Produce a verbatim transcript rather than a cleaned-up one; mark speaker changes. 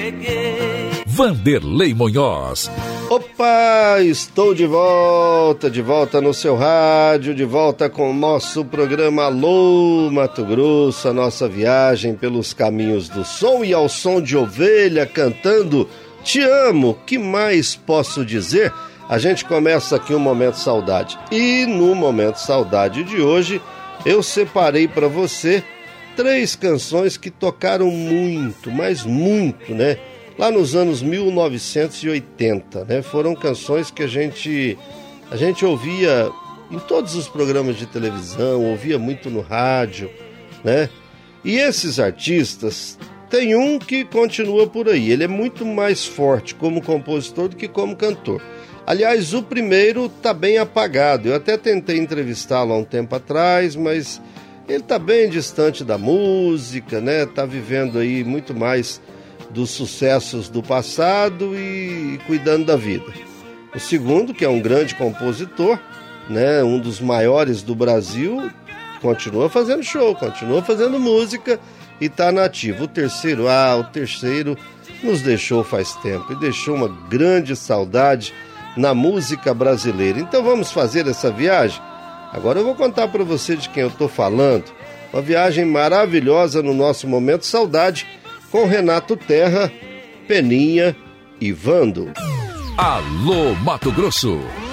Speaker 1: Vanderlei Monhós.
Speaker 2: Opa, estou de volta, de volta no seu rádio, de volta com o nosso programa Alô Mato Grosso, a nossa viagem pelos caminhos do som e ao som de ovelha cantando Te Amo, que mais posso dizer? A gente começa aqui um Momento Saudade e no Momento Saudade de hoje eu separei para você três canções que tocaram muito, mas muito, né? Lá nos anos mil novecentos e oitenta, né? Foram canções que a gente, a gente ouvia em todos os programas de televisão, ouvia muito no rádio, né? E esses artistas, tem um que continua por aí, ele é muito mais forte como compositor do que como cantor. Aliás, o primeiro tá bem apagado, eu até tentei entrevistá-lo há um tempo atrás, mas ele tá bem distante da música, né? Tá vivendo aí muito mais dos sucessos do passado e cuidando da vida. O segundo, que é um grande compositor, né, um dos maiores do Brasil, continua fazendo show, continua fazendo música e está nativo. O terceiro, ah, o terceiro nos deixou faz tempo e deixou uma grande saudade na música brasileira. Então vamos fazer essa viagem? Agora eu vou contar para você de quem eu estou falando. Uma viagem maravilhosa no nosso Momento Saudade, com Renato Terra, Peninha e Vando.
Speaker 1: Alô Mato Grosso.